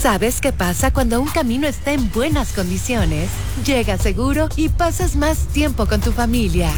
¿Sabes qué pasa cuando un camino está en buenas condiciones? Llegas seguro y pasas más tiempo con tu familia.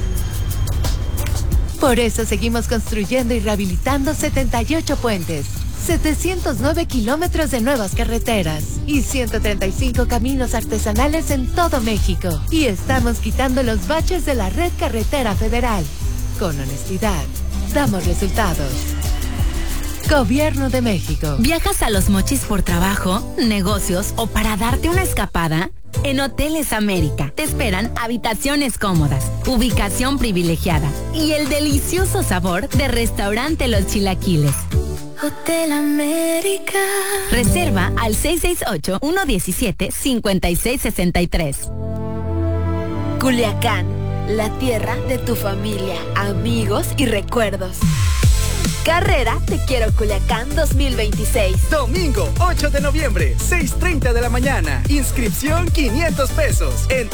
Por eso seguimos construyendo y rehabilitando 78 puentes, 709 kilómetros de nuevas carreteras y 135 caminos artesanales en todo México. Y estamos quitando los baches de la red carretera federal. Con honestidad, damos resultados. Gobierno de México. ¿Viajas a Los Mochis por trabajo, negocios o para darte una escapada? En Hoteles América te esperan habitaciones cómodas, ubicación privilegiada y el delicioso sabor de restaurante Los Chilaquiles. Hotel América. Reserva al 668-117-5663. Culiacán, la tierra de tu familia, amigos y recuerdos. Carrera Te Quiero Culiacán 2026. Domingo 8 de noviembre, 6:30 de la mañana. Inscripción 500 pesos en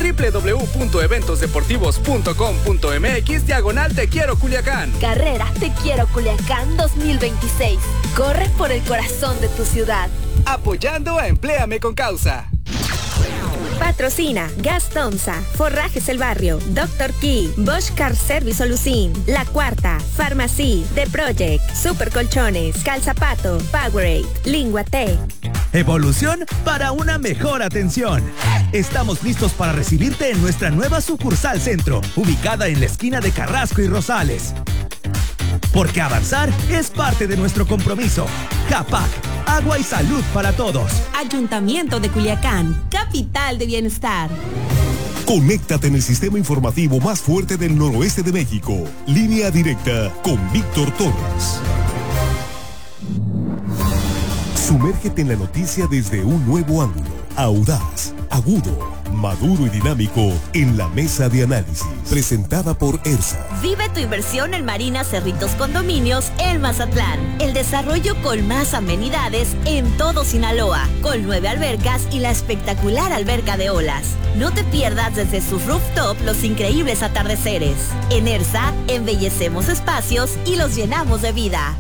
www.eventosdeportivos.com.mx/Te Quiero Culiacán. Carrera Te Quiero Culiacán 2026. Corre por el corazón de tu ciudad. Apoyando a Empléame con Causa. Patrocina Gas Tomsa, Forrajes El Barrio, Dr. Key, Bosch Car Service Solucin, La Cuarta, Pharmacy, The Project, Super Colchones, Calzapato, Powerade, Linguatec. Evolución para una mejor atención. Estamos listos para recibirte en nuestra nueva sucursal centro, ubicada en la esquina de Carrasco y Rosales. Porque avanzar es parte de nuestro compromiso. CAPAC, agua y salud para todos. Ayuntamiento de Culiacán, capital de bienestar. Conéctate en el sistema informativo más fuerte del noroeste de México. Línea directa con Víctor Torres. Sumérgete en la noticia desde un nuevo ángulo. Audaz, agudo, maduro y dinámico en la mesa de análisis. Presentada por ERSA. Vive tu inversión en Marina Cerritos Condominios en Mazatlán. El desarrollo con más amenidades en todo Sinaloa, con 9 albercas y la espectacular alberca de olas. No te pierdas desde su rooftop los increíbles atardeceres. En ERSA, embellecemos espacios y los llenamos de vida.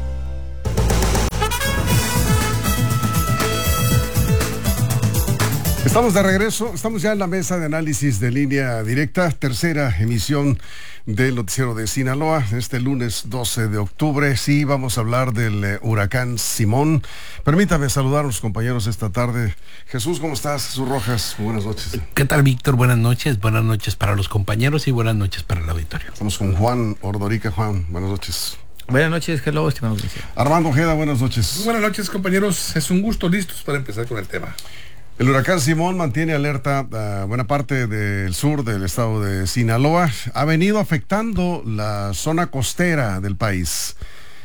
Estamos de regreso, estamos ya en la mesa de análisis de Línea Directa, tercera emisión del noticiero de Sinaloa, este lunes 12 de octubre. Sí, vamos a hablar del huracán Simón. Permítame saludar a los compañeros esta tarde. Jesús, ¿cómo estás? Jesús Rojas, buenas noches. ¿Qué tal, Víctor? Buenas noches para los compañeros y buenas noches para el auditorio. Estamos con Juan Ordorica. Juan, buenas noches. Buenas noches, hello, estimado audiencia. Armando Ojeda, buenas noches. Buenas noches, compañeros. Es un gusto, listos para empezar con el tema. El huracán Simón mantiene alerta a buena parte del sur del estado de Sinaloa. Ha venido afectando la zona costera del país.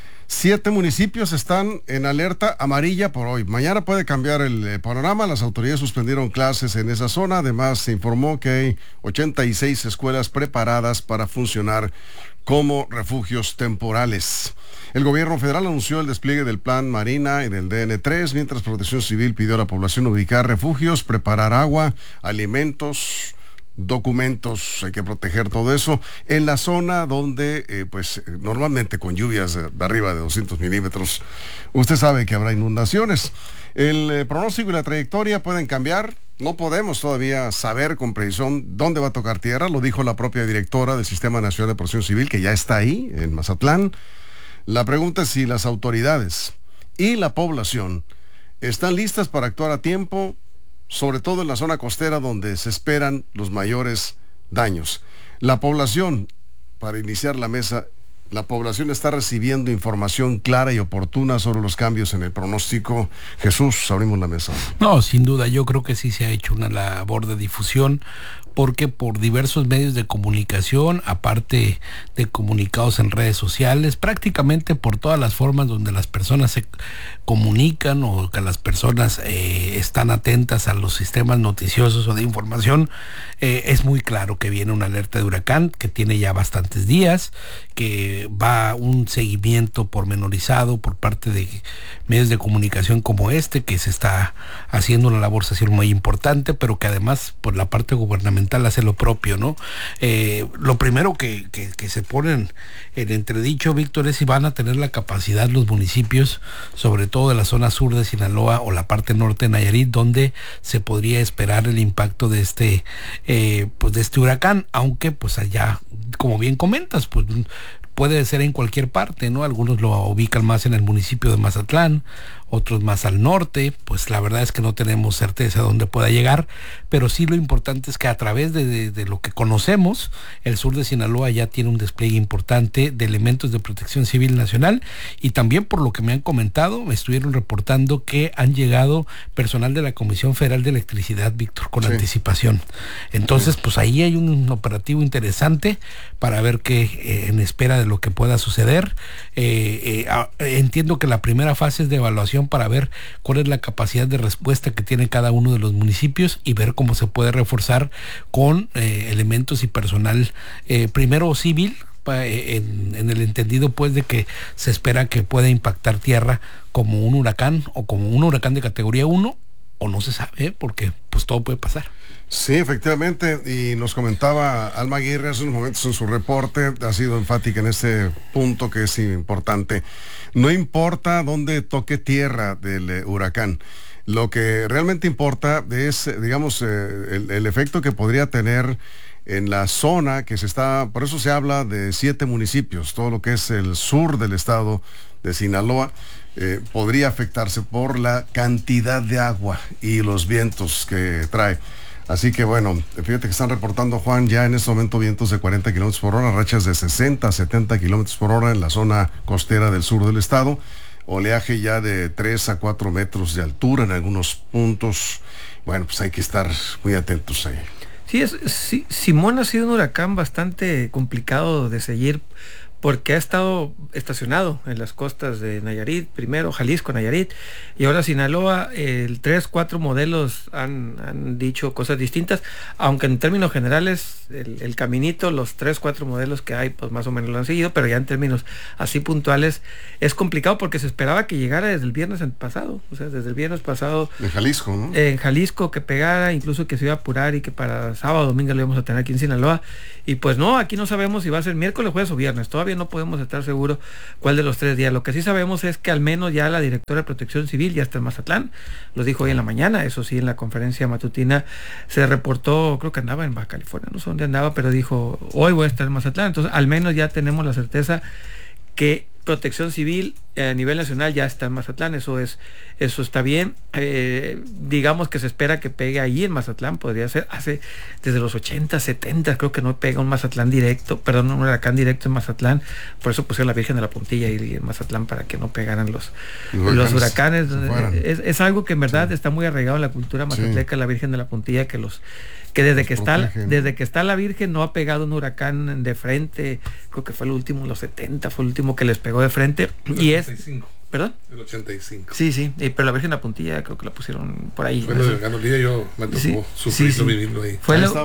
7 municipios están en alerta amarilla por hoy. Mañana puede cambiar el panorama. Las autoridades suspendieron clases en esa zona. Además, se informó que hay 86 escuelas preparadas para funcionar como refugios temporales. El gobierno federal anunció el despliegue del Plan Marina y del DN3, mientras Protección Civil pidió a la población ubicar refugios, preparar agua, alimentos, documentos, hay que proteger todo eso, en la zona donde, normalmente con lluvias de arriba de 200 milímetros, usted sabe que habrá inundaciones. El pronóstico y la trayectoria pueden cambiar. No podemos todavía saber con precisión dónde va a tocar tierra, lo dijo la propia directora del Sistema Nacional de Protección Civil, que ya está ahí, en Mazatlán. La pregunta es si las autoridades y la población están listas para actuar a tiempo, sobre todo en la zona costera donde se esperan los mayores daños. La población, para iniciar la mesa, la población está recibiendo información clara y oportuna sobre los cambios en el pronóstico. Jesús, abrimos la mesa. No, sin duda, yo creo que sí se ha hecho una labor de difusión, porque por diversos medios de comunicación, aparte de comunicados en redes sociales, prácticamente por todas las formas donde las personas se comunican o que las personas están atentas a los sistemas noticiosos o de información, es muy claro que viene una alerta de huracán que tiene ya bastantes días, que va un seguimiento pormenorizado por parte de medios de comunicación como este, que se está haciendo una labor social muy importante, pero que además por la parte gubernamental gubernamental hace lo propio, ¿no? Lo primero que se ponen en entredicho, Víctor, es si van a tener la capacidad los municipios, sobre todo de la zona sur de Sinaloa o la parte norte de Nayarit, donde se podría esperar el impacto de este huracán, aunque pues allá, como bien comentas, pues puede ser en cualquier parte, ¿no? Algunos lo ubican más en el municipio de Mazatlán, otros más al norte. Pues la verdad es que no tenemos certeza de dónde pueda llegar, pero sí lo importante es que a través de lo que conocemos, el sur de Sinaloa ya tiene un despliegue importante de elementos de protección civil nacional, y también por lo que me han comentado, me estuvieron reportando que han llegado personal de la Comisión Federal de Electricidad, Víctor, con anticipación. Entonces, pues ahí hay un operativo interesante para ver qué en espera de lo que pueda suceder. Entiendo que la primera fase es de evaluación para ver cuál es la capacidad de respuesta que tiene cada uno de los municipios y ver cómo se puede reforzar con elementos y personal, primero civil, en el entendido pues de que se espera que pueda impactar tierra como un huracán o como un huracán de categoría 1, o no se sabe, porque pues todo puede pasar. Sí, efectivamente, y nos comentaba Alma Aguirre hace unos momentos en su reporte, ha sido enfática en este punto que es importante. No importa dónde toque tierra del huracán, lo que realmente importa es, digamos, el efecto que podría tener en la zona que se está, por eso se habla de 7 municipios, todo lo que es el sur del estado de Sinaloa, podría afectarse por la cantidad de agua y los vientos que trae. Así que bueno, fíjate que están reportando, Juan, ya en este momento vientos de 40 kilómetros por hora, rachas de 60 a 70 kilómetros por hora en la zona costera del sur del estado, oleaje ya de 3 a 4 metros de altura en algunos puntos. Bueno, pues hay que estar muy atentos ahí. Sí, Simón ha sido un huracán bastante complicado de seguir, porque ha estado estacionado en las costas de Nayarit, primero Jalisco, Nayarit, y ahora Sinaloa. 3-4 modelos han dicho cosas distintas, aunque en términos generales el caminito, los 3-4 modelos que hay, pues más o menos lo han seguido, pero ya en términos así puntuales es complicado, porque se esperaba que llegara desde el viernes pasado, o sea, desde el viernes pasado. En Jalisco, ¿no? En Jalisco, que pegara, incluso que se iba a apurar y que para sábado, domingo lo íbamos a tener aquí en Sinaloa, y pues no, aquí no sabemos si va a ser miércoles, jueves o viernes, todavía no podemos estar seguros cuál de los 3 días. Lo que sí sabemos es que al menos ya la directora de Protección Civil ya está en Mazatlán, lo dijo hoy en la mañana. Eso sí, en la conferencia matutina se reportó, creo que andaba en Baja California, no sé dónde andaba, pero dijo, hoy voy a estar en Mazatlán. Entonces al menos ya tenemos la certeza que Protección Civil a nivel nacional ya está en Mazatlán. Eso está bien. Digamos que se espera que pegue ahí en Mazatlán, podría ser desde los 80, 70, creo que no pega un Mazatlán directo, perdón, un huracán directo en Mazatlán. Por eso pusieron la Virgen de la Puntilla y en Mazatlán, para que no pegaran los huracanes. Es algo que en verdad está muy arraigado en la cultura mazatleca, la Virgen de la Puntilla, que desde que está la Virgen no ha pegado un huracán de frente. Creo que fue el último, los 70 fue el último que les pegó de frente. Y 85. ¿Perdón? El 85. Sí, pero la Virgen de la Puntilla creo que la pusieron por ahí. Fue lo de Ganolía, yo me tocó sufrirlo, vivirlo ahí.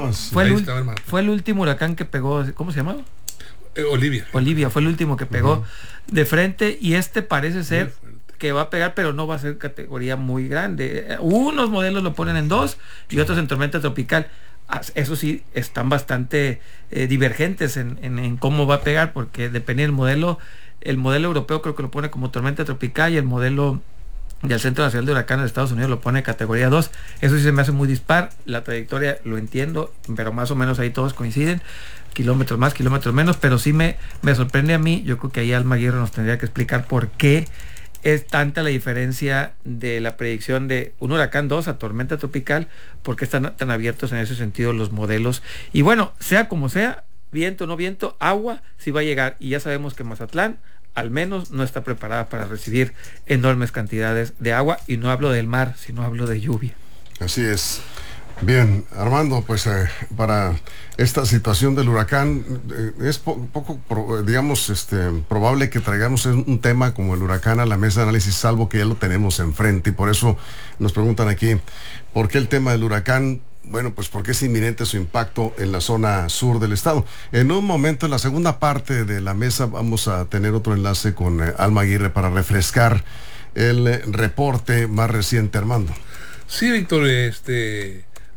Fue el último huracán que pegó, ¿cómo se llamaba? Olivia fue el último que pegó de frente, y parece ser que va a pegar, pero no va a ser categoría muy grande. Unos modelos lo ponen en 2 y otros en tormenta tropical. Eso sí, están bastante divergentes en cómo va a pegar, porque depende del modelo. El modelo europeo creo que lo pone como tormenta tropical, y el modelo del Centro Nacional de Huracanes de Estados Unidos lo pone categoría 2. Eso sí se me hace muy dispar. La trayectoria lo entiendo, pero más o menos ahí todos coinciden, kilómetros más, kilómetros menos, pero sí me sorprende a mí. Yo creo que ahí Alma Aguirre nos tendría que explicar por qué es tanta la diferencia de la predicción de un huracán 2 a tormenta tropical, porque están tan abiertos en ese sentido los modelos. Y bueno, sea como sea, viento o no viento, agua sí va a llegar, y ya sabemos que Mazatlán al menos no está preparada para recibir enormes cantidades de agua, y no hablo del mar, sino hablo de lluvia. Así es. Bien, Armando, pues para esta situación del huracán, es poco probable que traigamos un tema como el huracán a la mesa de análisis, salvo que ya lo tenemos enfrente, y por eso nos preguntan aquí, ¿por qué el tema del huracán? Bueno, pues porque es inminente su impacto en la zona sur del estado. En un momento, en la segunda parte de la mesa, vamos a tener otro enlace con Alma Aguirre para refrescar el reporte más reciente, Armando. Sí, Víctor,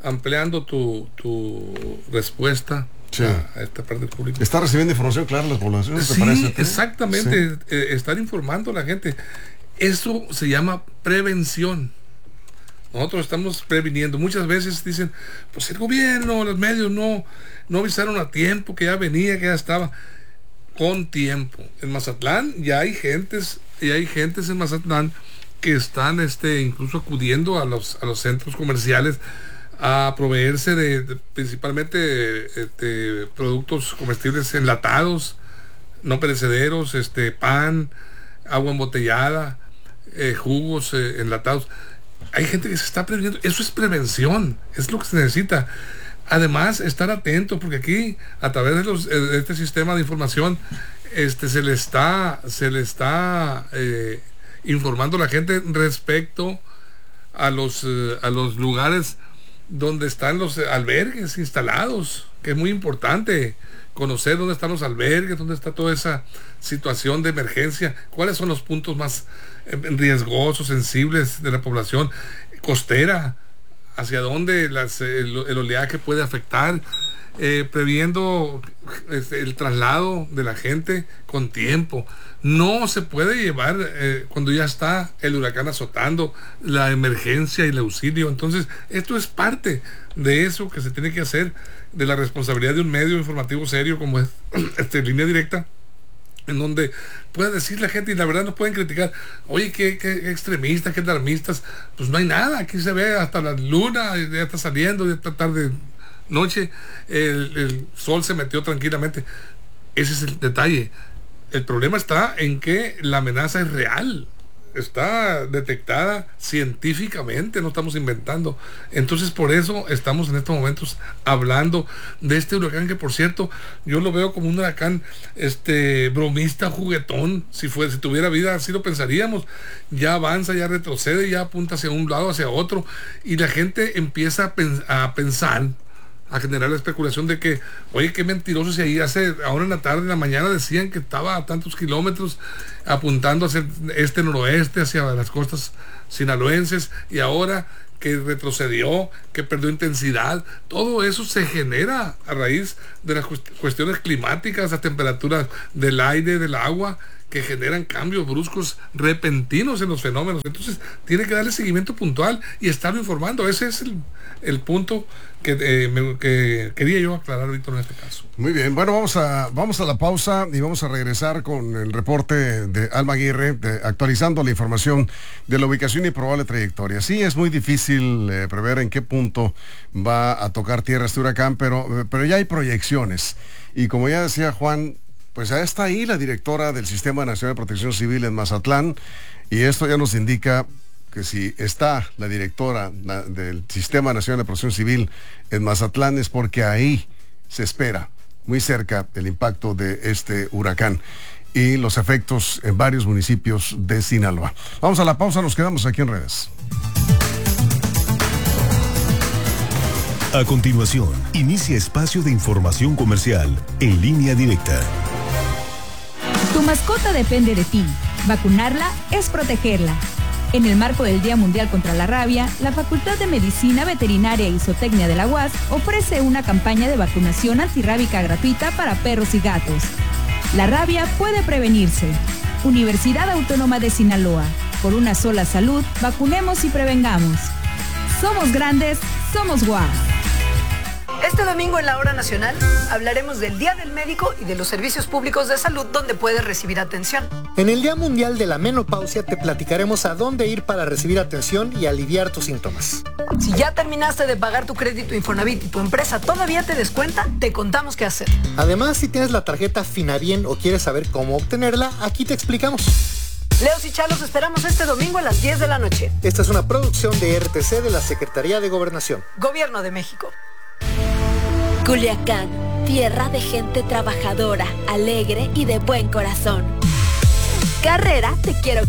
ampliando tu respuesta a esta parte del público. ¿Está recibiendo información clara la población? Sí, parece, exactamente. Sí. Estar informando a la gente. Eso se llama prevención. Nosotros estamos previniendo. Muchas veces dicen, pues el gobierno, los medios no avisaron a tiempo, que ya venía, que ya estaba. Con tiempo. En Mazatlán ya hay gentes en Mazatlán que están incluso acudiendo a los centros comerciales a proveerse de principalmente de productos comestibles enlatados, no perecederos, pan, agua embotellada, jugos enlatados. Hay gente que se está previniendo. Eso es prevención, es lo que se necesita. Además, estar atento, porque aquí, a través de este sistema de información, se le está informando a la gente respecto a los lugares donde están los albergues instalados, que es muy importante conocer dónde están los albergues, dónde está toda esa situación de emergencia, cuáles son los puntos más riesgosos, sensibles de la población costera, hacia dónde el oleaje puede afectar, previendo el traslado de la gente con tiempo. No se puede llevar cuando ya está el huracán azotando, la emergencia y el auxilio. Entonces, esto es parte de eso que se tiene que hacer, de la responsabilidad de un medio informativo serio como es Línea Directa, en donde puede decir la gente, y la verdad nos pueden criticar, oye, qué extremistas, qué alarmistas. Pues no hay nada, aquí se ve hasta la luna, ya está saliendo, ya está tarde, noche, el sol se metió tranquilamente. Ese es el detalle. El problema está en que la amenaza es real, está detectada científicamente, no estamos inventando. Entonces, por eso estamos en estos momentos hablando de este huracán, que por cierto, yo lo veo como un huracán bromista, juguetón. Si tuviera vida, así lo pensaríamos. Ya avanza, ya retrocede, ya apunta hacia un lado, hacia otro, y la gente empieza a pensar, a generar la especulación de que, oye, qué mentiroso, si ahí ahora en la tarde, en la mañana decían que estaba a tantos kilómetros apuntando hacia noroeste, hacia las costas sinaloenses, y ahora que retrocedió, que perdió intensidad. Todo eso se genera a raíz de las cuestiones climáticas, las temperaturas del aire, del agua, que generan cambios bruscos, repentinos en los fenómenos. Entonces tiene que darle seguimiento puntual y estarlo informando. Ese es el punto que quería yo aclarar, Víctor, en este caso. Muy bien, bueno, vamos a la pausa y vamos a regresar con el reporte de Alma Aguirre, actualizando la información de la ubicación y probable trayectoria. Sí, es muy difícil prever en qué punto va a tocar tierra este huracán, pero ya hay proyecciones. Y como ya decía Juan, pues ya está ahí la directora del Sistema Nacional de Protección Civil en Mazatlán, y esto ya nos indica que si está la directora del Sistema Nacional de Protección Civil en Mazatlán es porque ahí se espera muy cerca el impacto de este huracán y los efectos en varios municipios de Sinaloa. Vamos a la pausa, nos quedamos aquí en redes. A continuación, inicia espacio de información comercial en Línea Directa. Tu mascota depende de ti. Vacunarla es protegerla. En el marco del Día Mundial contra la Rabia, la Facultad de Medicina Veterinaria y Zootecnia de la UAS ofrece una campaña de vacunación antirrábica gratuita para perros y gatos. La rabia puede prevenirse. Universidad Autónoma de Sinaloa. Por una sola salud, vacunemos y prevengamos. Somos grandes, somos UAS. Este domingo en la Hora Nacional hablaremos del Día del Médico y de los servicios públicos de salud donde puedes recibir atención. En el Día Mundial de la Menopausia te platicaremos a dónde ir para recibir atención y aliviar tus síntomas. Si ya terminaste de pagar tu crédito Infonavit y tu empresa todavía te descuenta, te contamos qué hacer. Además, si tienes la tarjeta Finabien o quieres saber cómo obtenerla, aquí te explicamos. Leos y Chalos, esperamos este domingo a las 10 de la noche. Esta es una producción de RTC de la Secretaría de Gobernación. Gobierno de México. Culiacán, tierra de gente trabajadora, alegre y de buen corazón. Carrera, te quiero